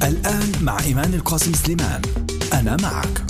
الآن مع إيمان القاسم سليمان. أنا معك.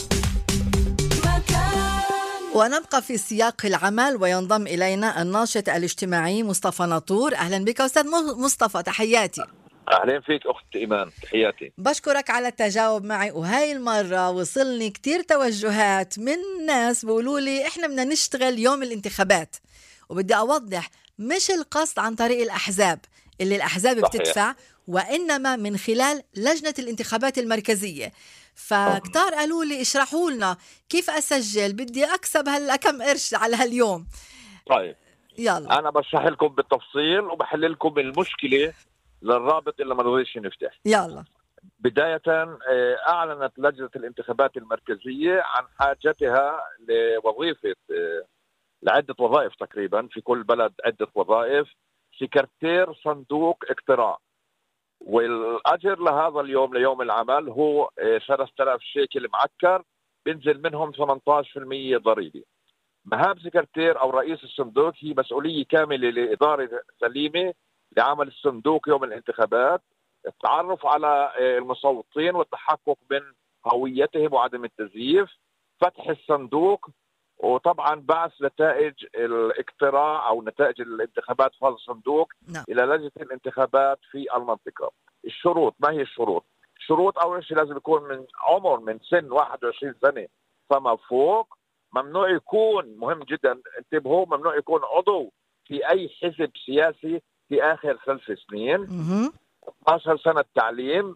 ونبقى في سياق العمل وينضم إلينا الناشط الاجتماعي مصطفى ناطور. أهلا بك أستاذ مصطفى، تحياتي. أهلا فيك أخت إيمان، تحياتي. بشكرك على التجاوب معي. وهاي المرة وصلني كتير توجهات من ناس بيقولوا لي إحنا بدنا نشتغل يوم الانتخابات، وبدي أوضح مش القصد عن طريق الأحزاب اللي الأحزاب بتدفع، وإنما من خلال لجنة الانتخابات المركزية. فكتار قالوا لي اشرحوا لنا كيف أسجل، بدي أكسب كم قرش على هاليوم. طيب يلا أنا بشرح لكم بالتفصيل وبحل لكم المشكلة للرابط اللي ما رضيش نفتح. يلا. بداية أعلنت لجنة الانتخابات المركزية عن حاجتها لوظيفة لعدة وظائف تقريبا في كل بلد، عدة وظائف، سكرتير صندوق اقتراع، والأجر لهذا اليوم ليوم العمل هو 3000 شيكل معكر، بنزل منهم 18% ضريبة. مهام سكرتير أو رئيس الصندوق هي مسؤولية كاملة لإدارة سليمة لعمل الصندوق يوم الانتخابات، التعرف على المصوتين والتحقق من هويتهم وعدم التزييف، فتح الصندوق، وطبعا بعث نتائج الاقتراع أو نتائج الانتخابات في هذا الصندوق إلى لجنة الانتخابات في المنطقة. الشروط، ما هي الشروط؟ الشروط أول شيء لازم يكون من عمر من سن 21 سنة فما فوق، ممنوع يكون، مهم جدا انتبهوا، ممنوع يكون عضو في أي حزب سياسي في آخر 3 سنين، 12 سنة تعليم،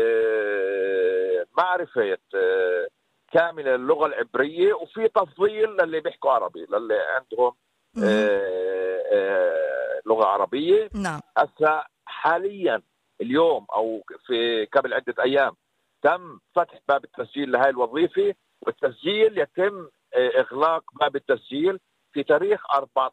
معرفة كاملة اللغة العبرية، وفي تفضيل للي بيحكوا عربي، للي عندهم لغة عربية. نعم. هسه حاليا اليوم أو في قبل عدة أيام تم فتح باب التسجيل لهذه الوظيفة، والتسجيل يتم إغلاق باب التسجيل في تاريخ 14